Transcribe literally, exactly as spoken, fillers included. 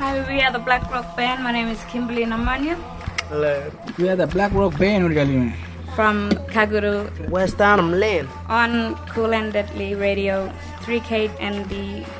Hi, we are the Black Rock Band. My name is Kimberly Namanya. Hello. We are the Black Rock Band. From Kaguru, West Arnhem Land. On Cool and Deadly Radio, three K and the